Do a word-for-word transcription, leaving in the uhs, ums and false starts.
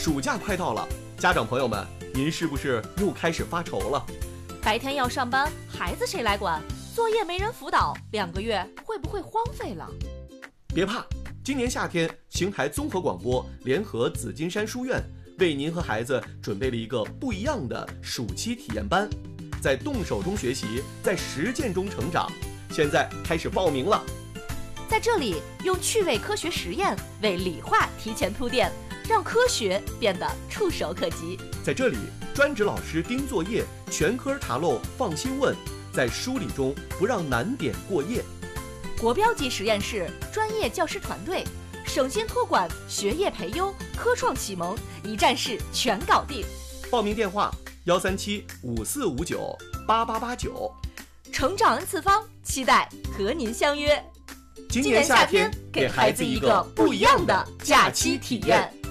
暑假快到了，家长朋友们，您是不是又开始发愁了？ 白天要上班，孩子谁来管？作业没人辅导，两个月会不会荒废了？ 别怕，今年夏天，邢台综合广播联合紫金山书院为您和孩子准备了一个不一样的暑期体验班，在动手中学习，在实践中成长。现在开始报名了。 在这里，用趣味科学实验为理化提前铺垫，让科学变得触手可及。 在这里，专职老师盯作业，全科查漏放心问，在梳理中不让难点过夜。 国标级实验室，专业教师团队，省心托管，学业培优，科创启蒙，一站式全搞定。 报名电话：幺三七五四五九八八八九。 成长 N 次方，期待和您相约。 今年夏天，给孩子一个不一样的假期体验。